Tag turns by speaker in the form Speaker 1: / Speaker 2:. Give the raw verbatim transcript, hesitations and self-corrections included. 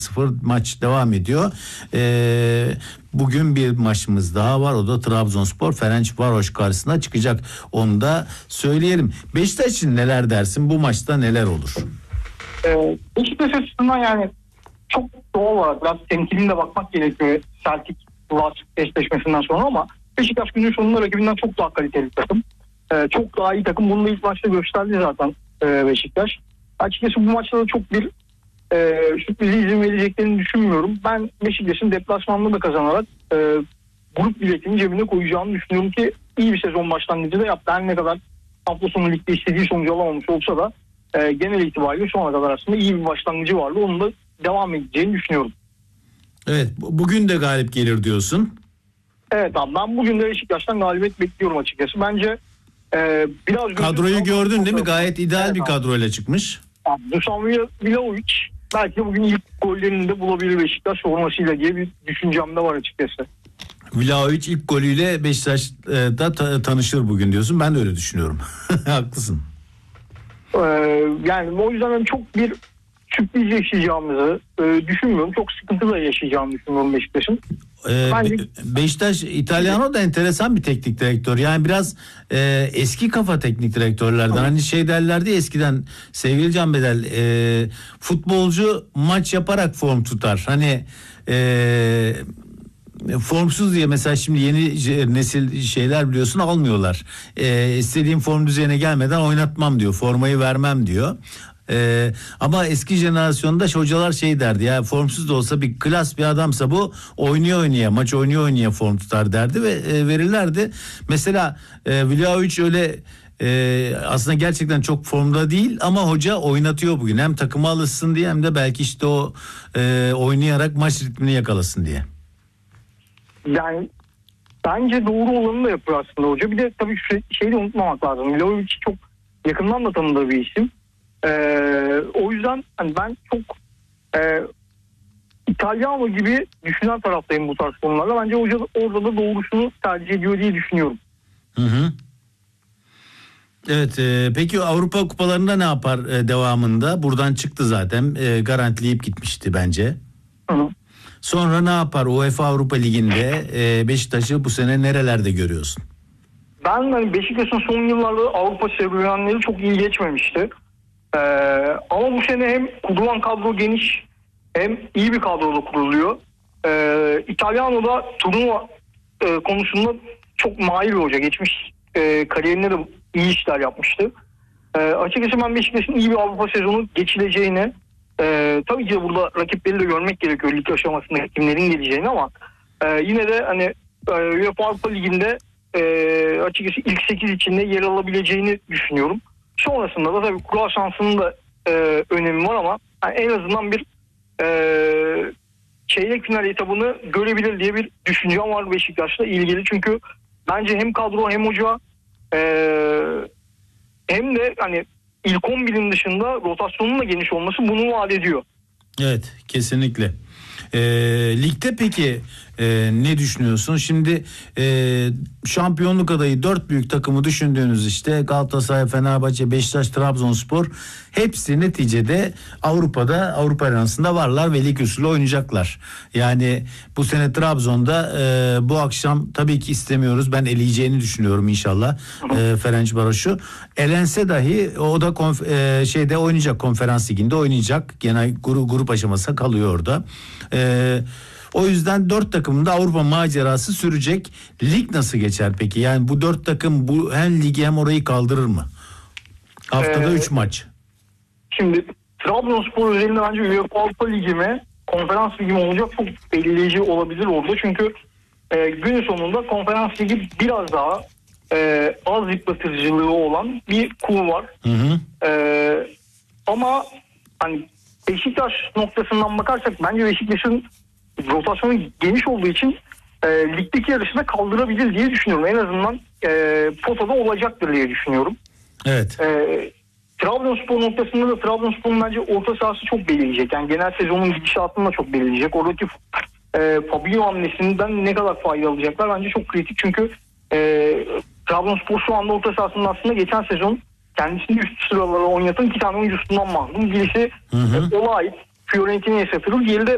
Speaker 1: sıfır maç devam ediyor. Ee, bugün bir maçımız daha var. O da Trabzonspor Ferencvaroş karşısına çıkacak. Onu da söyleyelim. Beşiktaş için neler dersin? Bu maçta neler olur?
Speaker 2: Ee, Beşiktaş açısından yani çok doğal olarak biraz temkiline bakmak gerekiyor Celtic Rus eşleşmesinden sonra, ama Beşiktaş günün sonunda rakibinden çok daha kaliteli takım. Ee, çok daha iyi takım. Bunu da ilk maçta gösterdi zaten e, Beşiktaş. Açıkçası bu maçta da çok bir e, sürprize izin vereceklerini düşünmüyorum. Ben Beşiktaş'ın deplasmanda da kazanarak e, grup biletini cebine koyacağını düşünüyorum ki iyi bir sezon başlangıcı da yaptı. Her ne kadar hafta sonu ligde istediği sonucu alamamış olsa da e, genel itibariyle şu ana kadar aslında iyi bir başlangıcı vardı. Onun da devam edeceğini düşünüyorum.
Speaker 1: Evet, bugün de galip gelir diyorsun.
Speaker 2: Evet abi, ben bugün de Beşiktaş'tan galibiyet bekliyorum açıkçası. Bence e, biraz...
Speaker 1: Kadroyu gördün değil mi? Gayet ideal evet, bir kadroyla çıkmış.
Speaker 2: Dušan Vlahović belki de bugün ilk gollerini de bulabilir Beşiktaş formasıyla diye bir düşüncem de var açıkçası.
Speaker 1: Vlahović ilk golüyle Beşiktaş'ta ta- tanışır bugün diyorsun. Ben de öyle düşünüyorum. Haklısın.
Speaker 2: Ee, yani o yüzden çok bir sürpriz yaşayacağımızı e, düşünmüyorum. Çok sıkıntı da yaşayacağımı düşünüyorum Beşiktaş'ın.
Speaker 1: Ee,
Speaker 2: Bence...
Speaker 1: Beşiktaş İtalyano da enteresan bir teknik direktör. Yani biraz e, eski kafa teknik direktörlerden. Evet. Hani şey derlerdi ya eskiden, sevgili Can Bedel, e, futbolcu maç yaparak form tutar. Hani e, formsuz diye mesela şimdi yeni nesil şeyler biliyorsun almıyorlar. E, istediğim form düzeyine gelmeden oynatmam diyor. Formayı vermem diyor. Ee, ama eski jenerasyonda hocalar şey derdi ya, formsuz da olsa bir klas bir adamsa bu oynuyor oynaya maç oynuyor oynaya form tutar derdi ve e, verirlerdi. Mesela e, Vlahović öyle e, aslında gerçekten çok formda değil ama hoca oynatıyor bugün, hem takıma alışsın diye hem de belki işte o e, oynayarak maç ritmini yakalasın diye.
Speaker 2: Yani bence doğru olanı da yapıyor aslında hoca. Bir de tabii şu şeyi de unutmamak lazım. Vlahović çok yakından da tanıdığı bir isim. Ee, o yüzden hani ben çok e, İtalyano gibi düşünen taraftayım bu tarz konularda. Bence hoca orada da doğrusunu tercih ediyor diye düşünüyorum.
Speaker 1: Hı hı. Evet, e, peki Avrupa kupalarında ne yapar e, devamında? Buradan çıktı zaten, e, garantileyip gitmişti bence.
Speaker 2: Hı hı.
Speaker 1: Sonra ne yapar UEFA Avrupa Ligi'nde? e, Beşiktaş'ı bu sene nerelerde görüyorsun?
Speaker 2: Ben hani Beşiktaş'ın son yıllarda Avrupa serüvenleri çok iyi geçmemişti. Ee, ama bu sene hem kurulan kadro geniş hem iyi bir kadroda kuruluyor. Ee, İtalyano da turnuva e, konusunda çok mahir bir hoca. Geçmiş e, kariyerinde de iyi işler yapmıştı. E, açıkçası ben Beşiktaş'ın iyi bir Avrupa sezonu geçileceğini, e, tabii ki de burada rakipleri de görmek gerekiyor lig aşamasında kimlerin geleceğini, ama e, yine de hani e, UEFA Avrupa Ligi'nde e, açıkçası ilk sekiz içinde yer alabileceğini düşünüyorum. Sonrasında da tabii kura şansının da e, önemi var, ama yani en azından bir e, çeyrek final etabını görebilir diye bir düşüncem var Beşiktaş'la ilgili. Çünkü bence hem kadro hem hoca e, hem de hani ilk on birin dışında rotasyonun da geniş olması bunu vaat ediyor.
Speaker 1: Evet, kesinlikle. E, ligde peki e, ne düşünüyorsun? Şimdi e, şampiyonluk adayı dört büyük takımı düşündüğünüz işte Galatasaray, Fenerbahçe, Beşiktaş, Trabzonspor hepsi neticede Avrupa'da, Avrupa arenasında varlar ve lig usulü oynayacaklar. Yani bu sene Trabzon'da e, bu akşam tabii ki istemiyoruz. Ben eleyeceğini düşünüyorum inşallah e, Ferencvaros'u. Elense dahi o da konf- e, şeyde oynayacak, konferans liginde oynayacak. Genel grup, grup aşamasına kalıyor orada. E, o yüzden dört takımın da Avrupa macerası sürecek. Lig nasıl geçer peki? Yani bu dört takım bu hem ligi hem orayı kaldırır mı? Haftada üç ee, maç.
Speaker 2: Şimdi Trabzonspor özelinde bence UEFA Avrupa Ligi mi, konferans ligi mi olacak çok belirleyici olabilir orada. Çünkü e, günün sonunda konferans ligi biraz daha e, az yıpratıcılığı olan bir kul var.
Speaker 1: Hı hı.
Speaker 2: E, ama hani Beşiktaş noktasından bakarsak bence Beşiktaş'ın rotasyonu geniş olduğu için e, ligdeki yarışı da kaldırabilir diye düşünüyorum. En azından e, potada olacaktır diye düşünüyorum.
Speaker 1: Evet.
Speaker 2: E, Trabzonspor noktasında da Trabzonspor'un bence orta sahası çok belirleyecek. Yani genel sezonun gidişatını da çok belirleyecek. Oradaki e, Fabio hamlesinden ne kadar fayda alacaklar bence çok kritik. Çünkü e, Trabzonspor şu anda orta sahasının aslında geçen sezon kendisini üst sıralara oynatan iki tane oyuncusundan mahrum. Birisi e, Olay, Fiorentina'ya satılır. Diğeri de